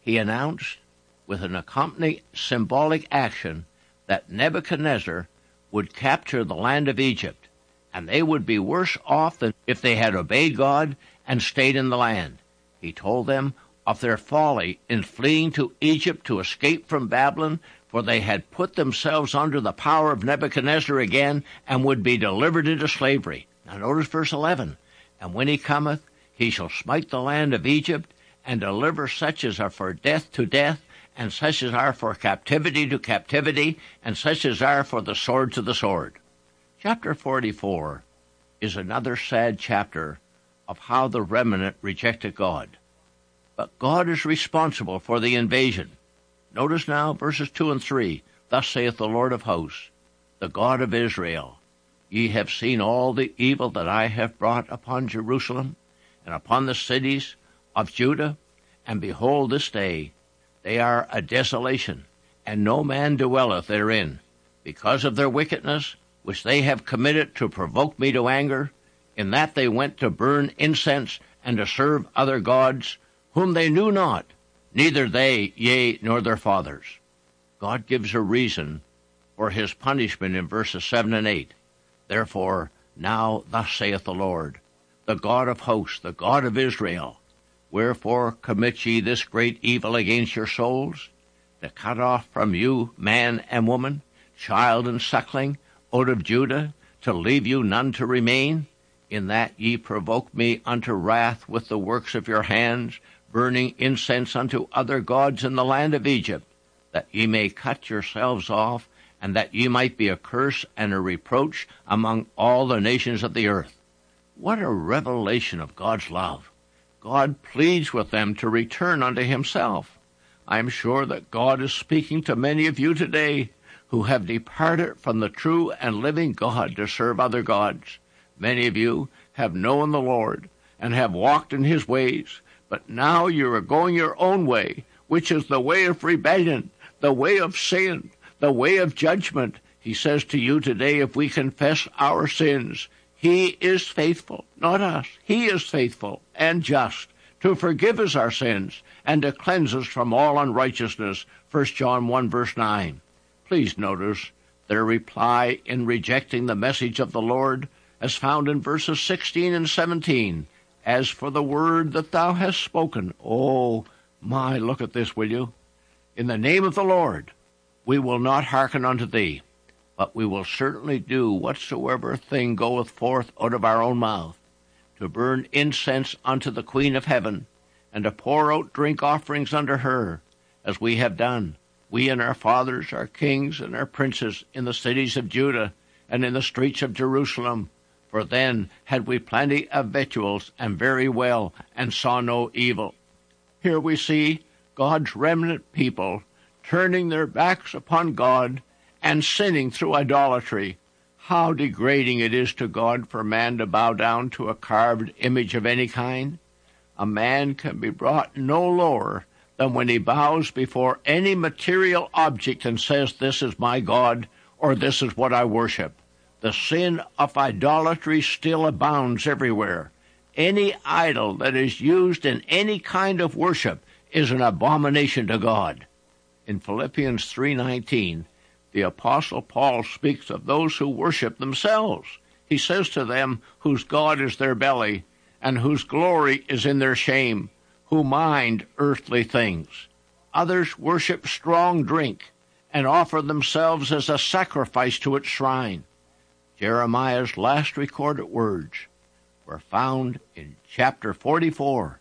he announced with an accompanying symbolic action that Nebuchadnezzar would capture the land of Egypt, and they would be worse off than if they had obeyed God and stayed in the land. He told them of their folly in fleeing to Egypt to escape from Babylon, for they had put themselves under the power of Nebuchadnezzar again and would be delivered into slavery. Now notice verse 11. And when he cometh, he shall smite the land of Egypt, and deliver such as are for death to death, and such as are for captivity to captivity, and such as are for the sword to the sword. Chapter 44 is another sad chapter of how the remnant rejected God. But God is responsible for the invasion. Notice now verses 2 and 3. Thus saith the Lord of hosts, the God of Israel, ye have seen all the evil that I have brought upon Jerusalem, and upon the cities of Judah, and behold, this day they are a desolation, and no man dwelleth therein, because of their wickedness, which they have committed to provoke me to anger, in that they went to burn incense and to serve other gods, whom they knew not, neither they, yea, nor their fathers. God gives a reason for his punishment in verses 7 and 8. Therefore, now thus saith the Lord, the God of hosts, the God of Israel, wherefore commit ye this great evil against your souls, to cut off from you man and woman, child and suckling, out of Judah, to leave you none to remain, in that ye provoke me unto wrath with the works of your hands, burning incense unto other gods in the land of Egypt, that ye may cut yourselves off, and that ye might be a curse and a reproach among all the nations of the earth. What a revelation of God's love! God pleads with them to return unto himself. I am sure that God is speaking to many of you today who have departed from the true and living God to serve other gods. Many of you have known the Lord and have walked in his ways, but now you are going your own way, which is the way of rebellion, the way of sin, the way of judgment. He says to you today, if we confess our sins, he is faithful, not us. He is faithful and just to forgive us our sins and to cleanse us from all unrighteousness. 1 John 1 verse 9. Please notice their reply in rejecting the message of the Lord as found in verses 16 and 17. As for the word that thou hast spoken, oh my, look at this, will you? In the name of the Lord, we will not hearken unto thee, but we will certainly do whatsoever thing goeth forth out of our own mouth, to burn incense unto the Queen of heaven, and to pour out drink offerings unto her, as we have done, we and our fathers, our kings, and our princes, in the cities of Judah, and in the streets of Jerusalem. For then had we plenty of victuals, and very well, and saw no evil. Here we see God's remnant people turning their backs upon God and sinning through idolatry. How degrading it is to God for man to bow down to a carved image of any kind. A man can be brought no lower than when he bows before any material object and says, this is my God, or this is what I worship. The sin of idolatry still abounds everywhere. Any idol that is used in any kind of worship is an abomination to God. In Philippians 3:19, the Apostle Paul speaks of those who worship themselves. He says to them, whose God is their belly, and whose glory is in their shame, who mind earthly things. Others worship strong drink, and offer themselves as a sacrifice to its shrine. Jeremiah's last recorded words were found in chapter 44,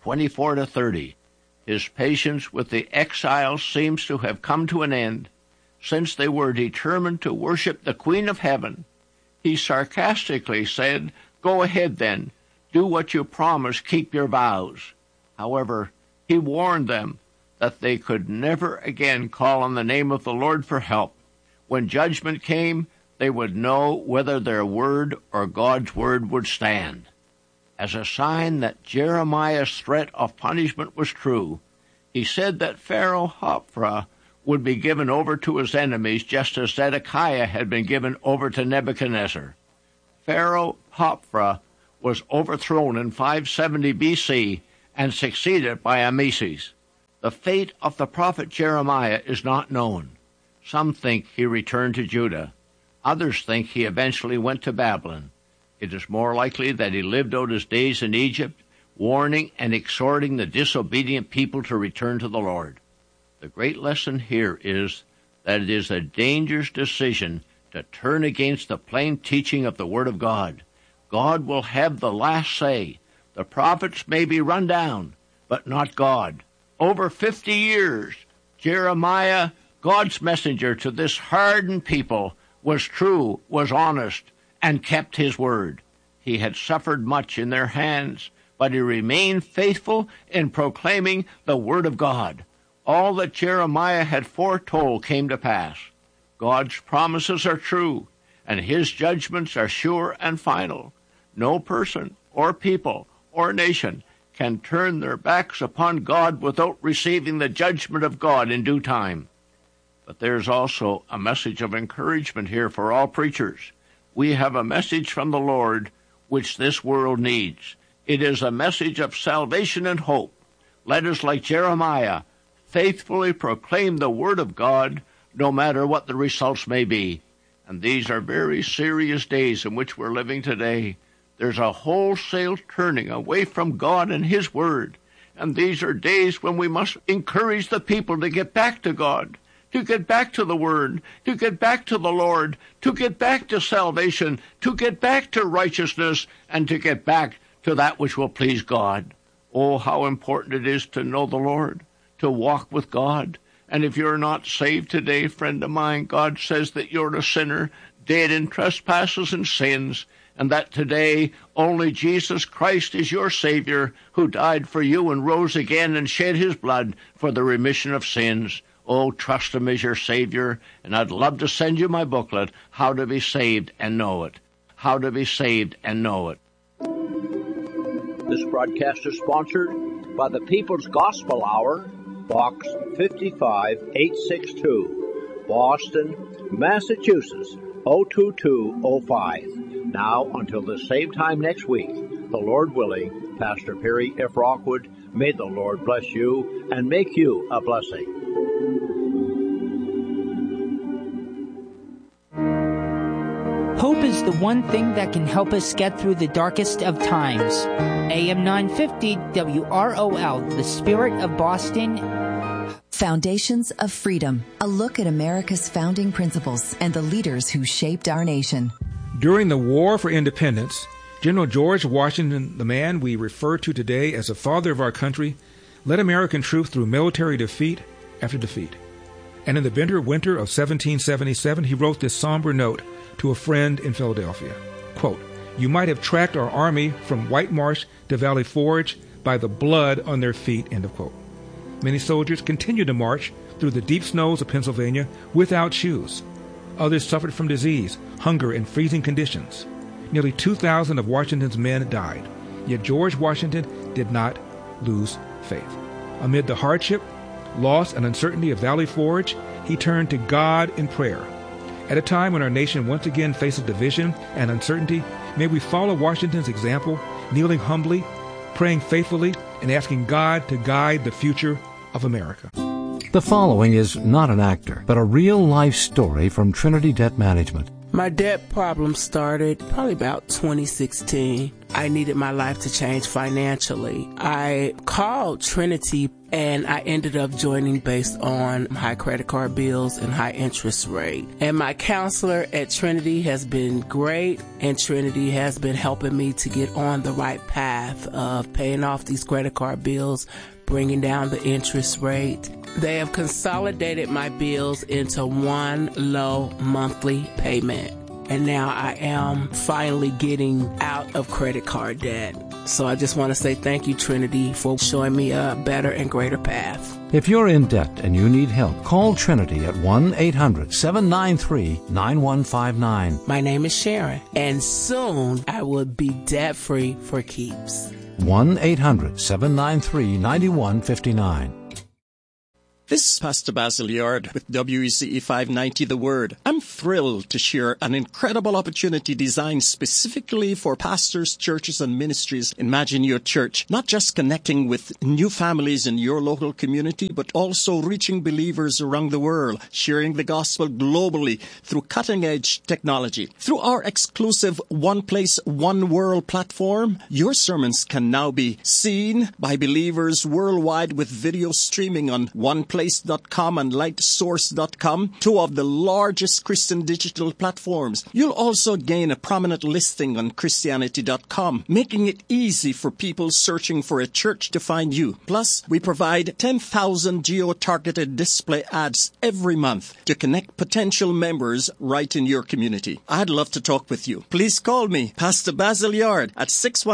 24 to 30. His patience with the exiles seems to have come to an end, since they were determined to worship the Queen of Heaven. He sarcastically said, go ahead then, do what you promised, keep your vows. However, he warned them that they could never again call on the name of the Lord for help. When judgment came, they would know whether their word or God's word would stand. As a sign that Jeremiah's threat of punishment was true, he said that Pharaoh Hophra would be given over to his enemies, just as Zedekiah had been given over to Nebuchadnezzar. Pharaoh Hophra was overthrown in 570 B.C. and succeeded by Amasis. The fate of the prophet Jeremiah is not known. Some think he returned to Judah. Others think he eventually went to Babylon. It is more likely that he lived out his days in Egypt, warning and exhorting the disobedient people to return to the Lord. The great lesson here is that it is a dangerous decision to turn against the plain teaching of the Word of God. God will have the last say. The prophets may be run down, but not God. Over 50 years, Jeremiah, God's messenger to this hardened people, was true, was honest, and kept his word. He had suffered much in their hands, but he remained faithful in proclaiming the word of God. All that Jeremiah had foretold came to pass. God's promises are true, and his judgments are sure and final. No person or people or nation can turn their backs upon God without receiving the judgment of God in due time. But there's also a message of encouragement here for all preachers. We have a message from the Lord which this world needs. It is a message of salvation and hope. Let us, like Jeremiah, faithfully proclaim the word of God, no matter what the results may be. And these are very serious days in which we're living today. There's a wholesale turning away from God and his word. And these are days when we must encourage the people to get back to God, to get back to the word, to get back to the Lord, to get back to salvation, to get back to righteousness, and to get back to that which will please God. Oh, how important it is to know the Lord, to walk with God. And if you're not saved today, friend of mine, God says that you're a sinner, dead in trespasses and sins, and that today only Jesus Christ is your Savior, who died for you and rose again and shed his blood for the remission of sins. Oh, trust him as your Savior, and I'd love to send you my booklet, How to Be Saved and Know It. How to Be Saved and Know It. This broadcast is sponsored by the People's Gospel Hour, Box 55862, Boston, Massachusetts, 02205. Now, until the same time next week, the Lord willing, Pastor Perry F. Rockwood, may the Lord bless you and make you a blessing. Hope is the one thing that can help us get through the darkest of times. AM 950 WROL, the Spirit of Boston. Foundations of Freedom, a look at America's founding principles and the leaders who shaped our nation. During the War for Independence, General George Washington, the man we refer to today as the father of our country, led American troops through military defeat after defeat. And in the bitter winter of 1777, he wrote this somber note to a friend in Philadelphia. Quote, "You might have tracked our army from White Marsh to Valley Forge by the blood on their feet," end of quote. Many soldiers continued to march through the deep snows of Pennsylvania without shoes. Others suffered from disease, hunger, and freezing conditions. Nearly 2,000 of Washington's men died. Yet George Washington did not lose faith. Amid the hardship, loss, and uncertainty of Valley Forge, he turned to God in prayer. At a time when our nation once again faces division and uncertainty, may we follow Washington's example, kneeling humbly, praying faithfully, and asking God to guide the future of America. The following is not an actor, but a real-life story from Trinity Debt Management. My debt problem started probably about 2016. I needed my life to change financially. I called Trinity and I ended up joining based on high credit card bills and high interest rate. And my counselor at Trinity has been great, and Trinity has been helping me to get on the right path of paying off these credit card bills, bringing down the interest rate. They have consolidated my bills into one low monthly payment. And now I am finally getting out of credit card debt. So I just want to say thank you, Trinity, for showing me a better and greater path. If you're in debt and you need help, call Trinity at 1-800-793-9159. My name is Sharon, and soon I will be debt-free for keeps. 1-800-793-9159. This is Pastor Basil Yard with WECE 590 The Word. I'm thrilled to share an incredible opportunity designed specifically for pastors, churches, and ministries. Imagine your church not just connecting with new families in your local community, but also reaching believers around the world, sharing the gospel globally through cutting-edge technology. Through our exclusive One Place, One World platform, your sermons can now be seen by believers worldwide with video streaming on OnePlace.com and LightSource.com, two of the largest Christian digital platforms. You'll also gain a prominent listing on Christianity.com, making it easy for people searching for a church to find you. Plus, we provide 10,000 geo-targeted display ads every month to connect potential members right in your community. I'd love to talk with you. Please call me, Pastor Basil Yard, at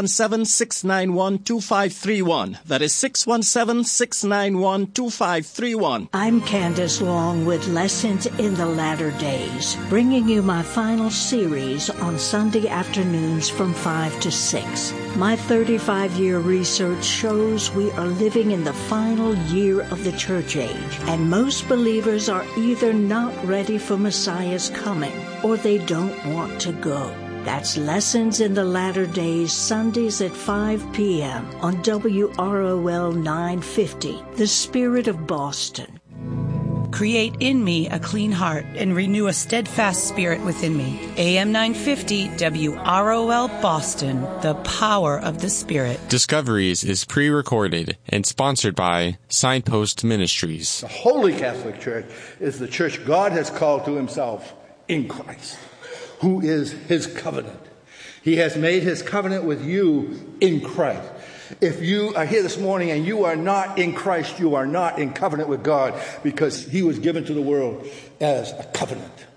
617-691-2531. That is 617-691-2531. I'm Candace Long with Lessons in the Latter Days, bringing you my final series on Sunday afternoons from 5 to 6. My 35-year research shows we are living in the final year of the church age, and most believers are either not ready for Messiah's coming or they don't want to go. That's Lessons in the Latter Days, Sundays at 5 p.m. on WROL 950, The Spirit of Boston. Create in me a clean heart and renew a steadfast spirit within me. AM 950 WROL Boston, the power of the Spirit. Discoveries is pre-recorded and sponsored by Signpost Ministries. The Holy Catholic Church is the church God has called to himself in Christ, who is his covenant. He has made his covenant with you in Christ. If you are here this morning and you are not in Christ, you are not in covenant with God, because he was given to the world as a covenant.